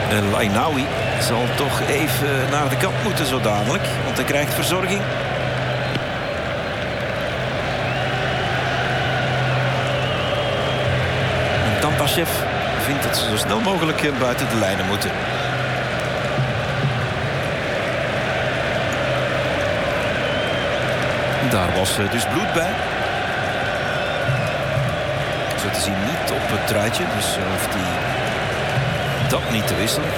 El Ainaoui zal toch even naar de kant moeten zo dadelijk, want hij krijgt verzorging. En Tantashev vindt dat ze zo snel mogelijk buiten de lijnen moeten. Daar was dus bloed bij. Zo te zien niet op het truitje, dus hoeft hij dat niet te wisselen.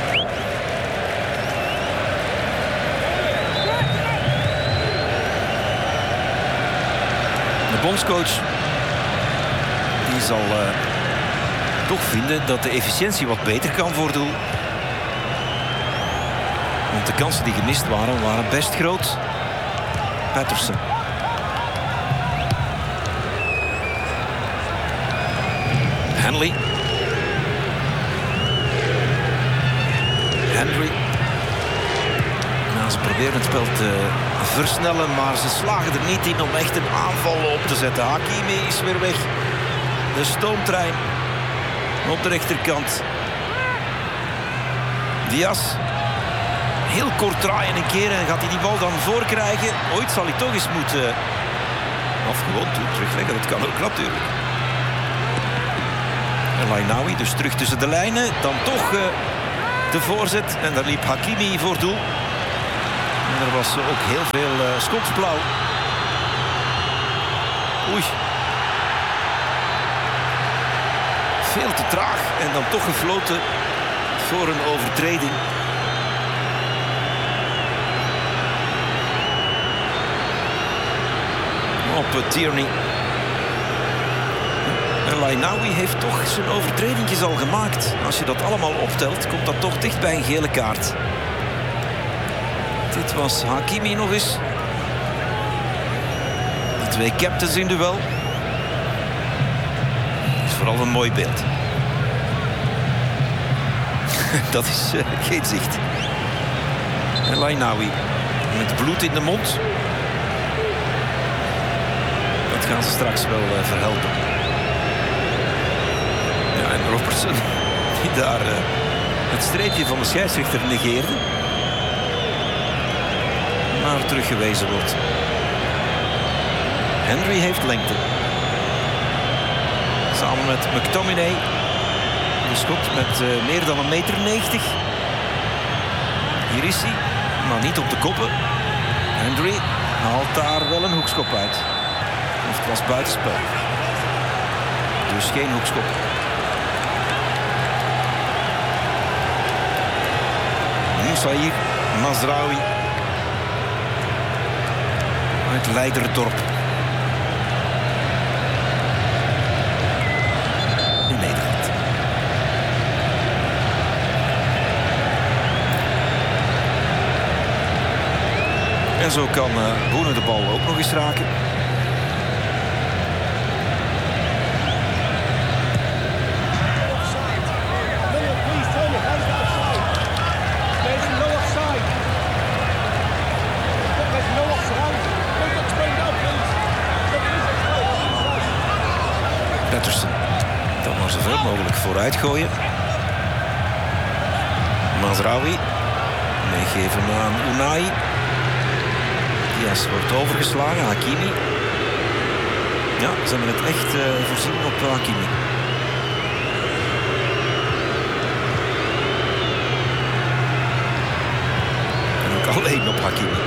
De bondscoach die zal toch vinden dat de efficiëntie wat beter kan voor doel. Want de kansen die gemist waren best groot. Patterson. Henley. Henry. Nou, ze proberen het spel te versnellen, maar ze slagen er niet in om echt een aanval op te zetten. Hakimi is weer weg. De stoomtrein op de rechterkant. Diaz. Heel kort draaien een keer en gaat hij die bal dan voorkrijgen. Ooit zal hij toch eens moeten... Of gewoon terugleggen, dat kan ook natuurlijk. El Ainaoui dus terug tussen de lijnen. Dan toch de voorzet. En daar liep Hakimi voor doel. En er was ook heel veel schotsblauw. Oei. Veel te traag. En dan toch gefloten voor een overtreding. Op Tierney. El Ainaoui heeft toch zijn overtredingjes al gemaakt. Als je dat allemaal optelt, komt dat toch dicht bij een gele kaart. Dit was Hakimi nog eens. De twee captains in duel. Dat is vooral een mooi beeld. Dat is geen zicht. El Ainaoui met bloed in de mond. Dat gaan ze straks wel verhelpen. Ja, en Robertson die daar het streepje van de scheidsrechter negeerde. Maar teruggewezen wordt. Henry heeft lengte. Samen met McTominay. Een schot met meer dan 1,90 meter. Hier is hij, maar niet op de koppen. Henry haalt daar wel een hoekschop uit. Of het was buitenspel. Dus geen hoekschop. Nu Saïd Mazraoui. Uit Leiderdorp. In Nederland. En zo kan Boene de bal ook nog eens raken. Patterson. Dan maar zoveel mogelijk vooruit gooien. Mazraoui. Meegeven aan Unai. Diaz wordt overgeslagen. Hakimi. Ja, ze hebben het echt voorzien op Hakimi. En ook alleen op Hakimi.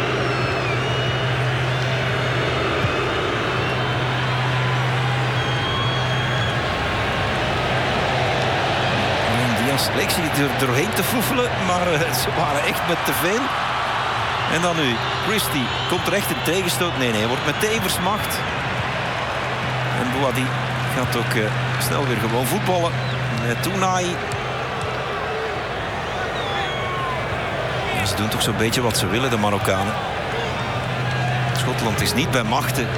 Leek ze er doorheen te foefelen, maar ze waren echt met te veel. En dan nu, Christie. Komt er echt een tegenstoot? Nee, hij wordt meteen versmacht. En Bouhaddi gaat ook snel weer gewoon voetballen. Met Unai. Ja, ze doen toch zo'n beetje wat ze willen, de Marokkanen. Schotland is niet bij machten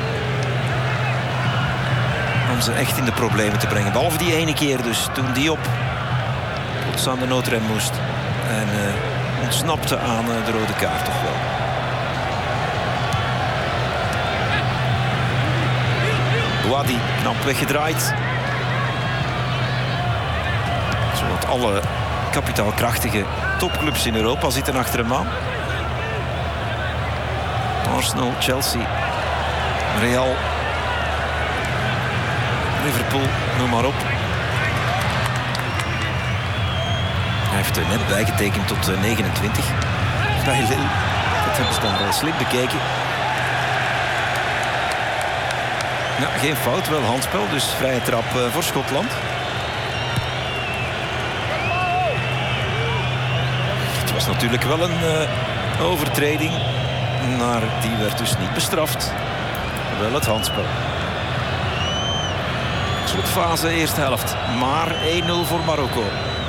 om ze echt in de problemen te brengen. Behalve die ene keer dus, toen die op aan de noodrem moest. En ontsnapte aan de rode kaart toch wel. Bouhaddi knap weggedraaid. Zodat alle kapitaalkrachtige topclubs in Europa zitten achter hem aan. Arsenal, Chelsea, Real, Liverpool, noem maar op. Hij heeft er net bijgetekend tot 29. Vrij Lille, dat hebben ze dan wel slim bekeken. Ja, geen fout, wel handspel, dus vrije trap voor Schotland. Het was natuurlijk wel een overtreding, maar die werd dus niet bestraft. Wel het handspel. Slotfase, eerste helft, maar 1-0 voor Marokko.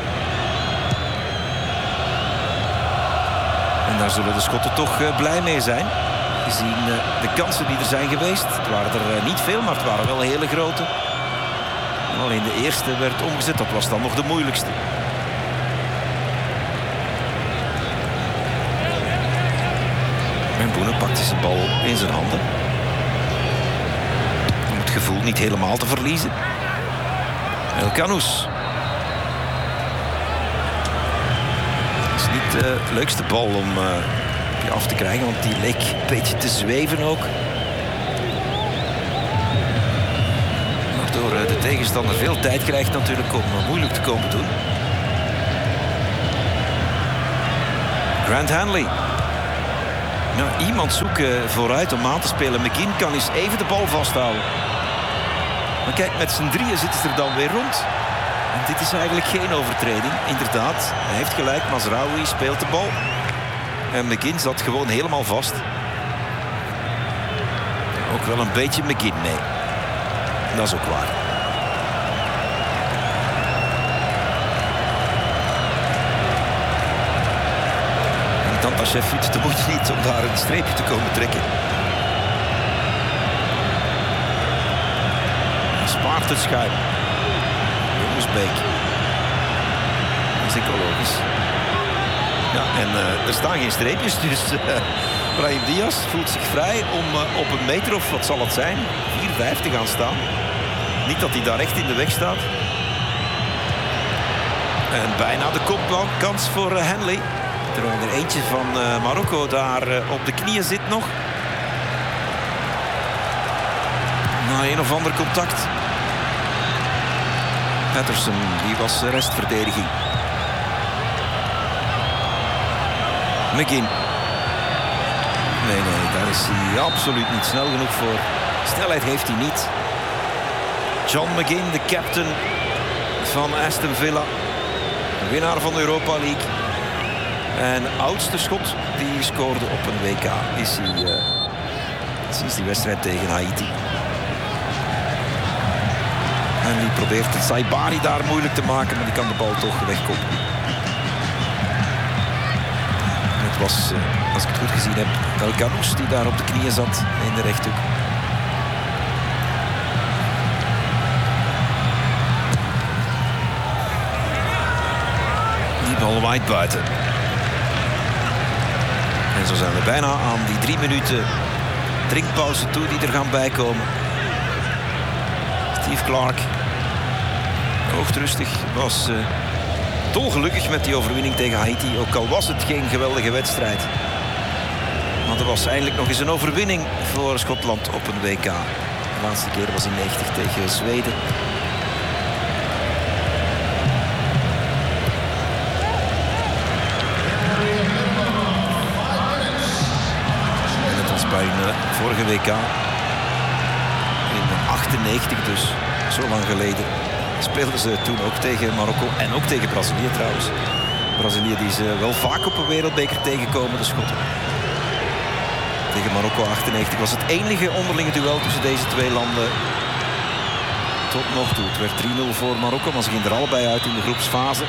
En daar zullen de Schotten toch blij mee zijn. Gezien de kansen die er zijn geweest. Het waren er niet veel, maar het waren wel hele grote. Alleen de eerste werd omgezet, dat was dan nog de moeilijkste. En Boene pakte zijn bal in zijn handen. Om het gevoel niet helemaal te verliezen. El Kanous. Dat is niet de leukste bal om af te krijgen, want die leek een beetje te zweven ook. Waardoor de tegenstander veel tijd krijgt natuurlijk om moeilijk te komen doen. Grant Hanley. Nou, iemand zoeken vooruit om aan te spelen. McGinn kan eens even de bal vasthouden. Maar kijk, met z'n drieën zitten ze er dan weer rond. En dit is eigenlijk geen overtreding. Inderdaad, hij heeft gelijk. Mazraoui speelt de bal. En McGinn zat gewoon helemaal vast. Ook wel een beetje McGinn mee. Dat is ook waar. En Tantachef vindt het de moeite niet om daar een streepje te komen trekken. Hij spaart het schuim. Jongensbeek. Dat is ecologisch. Ja, en er staan geen streepjes, dus Brahim Diaz voelt zich vrij om op een meter of wat zal het zijn, 4,5 te gaan staan. Niet dat hij daar echt in de weg staat. En bijna de kopkans voor Hanley. Terwijl er eentje van Marokko daar op de knieën zit nog. Na een of ander contact. Patterson, die was restverdediging. McGinn. Nee, daar is hij absoluut niet snel genoeg voor. Snelheid heeft hij niet. John McGinn, de captain van Aston Villa. De winnaar van de Europa League. En oudste schot die scoorde op een WK is hij sinds die wedstrijd tegen Haiti. En die probeert het Saibari daar moeilijk te maken, maar die kan de bal toch wegkomen. Het was, als ik het goed gezien heb, El Kanous die daar op de knieën zat in de rechthoek. Die bal waait buiten. En zo zijn we bijna aan die 3 minuten drinkpauze toe die er gaan bijkomen. Steve Clark, hoogtrustig, was dolgelukkig met die overwinning tegen Haiti. Ook al was het geen geweldige wedstrijd. Maar er was eindelijk nog eens een overwinning voor Schotland op een WK. De laatste keer was in 90 tegen Zweden. En net als bij een vorige WK. In 98 dus, zo lang geleden. Speelden ze toen ook tegen Marokko en ook tegen Brazilië trouwens. Brazilië die ze wel vaak op een wereldbeker tegenkomen, de Schotten. Tegen Marokko 98 was het enige onderlinge duel tussen deze twee landen tot nog toe. Het werd 3-0 voor Marokko, maar ze gingen er allebei uit in de groepsfase.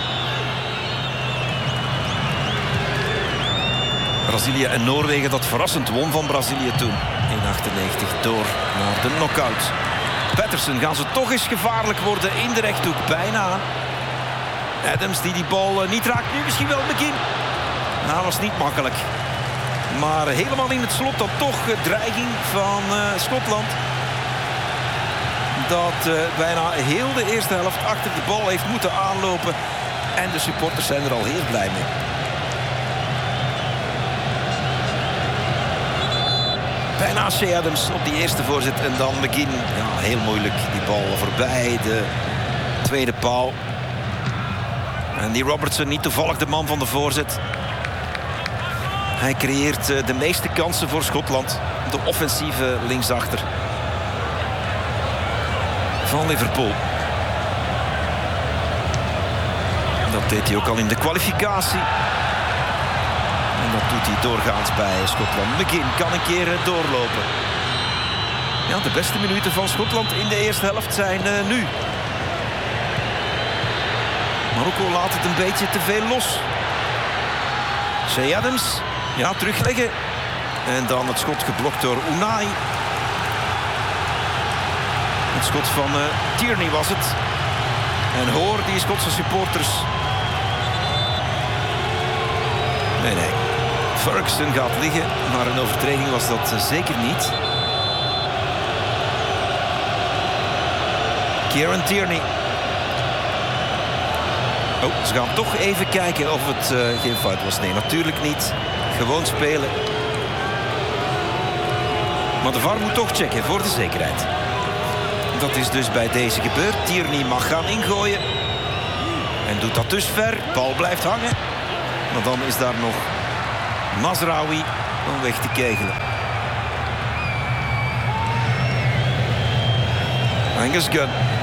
Brazilië en Noorwegen dat verrassend won van Brazilië toen in 98 door naar de knock-out. Patterson, gaan ze toch eens gevaarlijk worden in de rechthoek. Bijna. Adams die bal niet raakt. Nu misschien wel McGinn. Nou, was niet makkelijk. Maar helemaal in het slot dan toch dreiging van Schotland. Dat bijna heel de eerste helft achter de bal heeft moeten aanlopen. En de supporters zijn er al heel blij mee. Bijna Shea Adams op die eerste voorzet. En dan McGinn. Ja, heel moeilijk. Die bal voorbij de tweede paal. En die Robertson niet toevallig de man van de voorzet. Hij creëert de meeste kansen voor Schotland. De offensieve linksachter van Liverpool. Dat deed hij ook al in de kwalificatie. En dat doet hij doorgaans bij Schotland. McGinn kan een keer doorlopen. Ja, de beste minuten van Schotland in de eerste helft zijn nu. Marokko laat het een beetje te veel los. Shea Adams. Ja, terugleggen. En dan het schot geblokt door Unai. Het schot van Tierney was het. En hoor die Schotse supporters. Nee. Ferguson gaat liggen. Maar een overtreding was dat zeker niet. Kieran Tierney. Oh, ze gaan toch even kijken of het geen fout was. Nee, natuurlijk niet. Gewoon spelen. Maar de VAR moet toch checken voor de zekerheid. Dat is dus bij deze gebeurd. Tierney mag gaan ingooien. En doet dat dus ver. Bal blijft hangen. Maar dan is daar nog Mazraoui om weg te kegelen. Angus Gunn.